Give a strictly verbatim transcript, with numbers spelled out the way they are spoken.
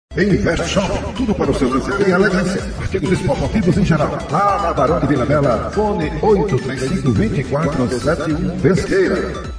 Invest Shop, tudo para o seu lazer e elegância. Artigos esportivos em geral. Lá na Barão de Vila Bela, fone oito três cinco, dois quatro sete um, Pesqueira.